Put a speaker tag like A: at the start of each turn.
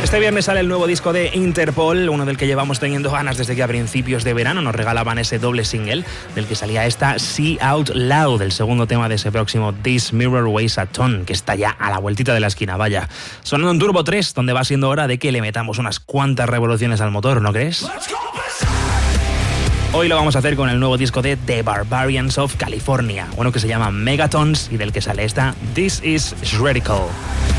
A: Este viernes sale el nuevo disco de Interpol, uno del que llevamos teniendo ganas desde que a principios de verano nos regalaban ese doble single del que salía esta See Out Loud, el segundo tema de ese próximo This Mirror Weighs a Ton, que está ya a la vueltita de la esquina, vaya. Sonando en Turbo 3, donde va siendo hora de que le metamos unas cuantas revoluciones al motor, ¿no crees? Hoy lo vamos a hacer con el nuevo disco de The Barbarians of California, uno que se llama Megatons y del que sale esta This Is Shredical.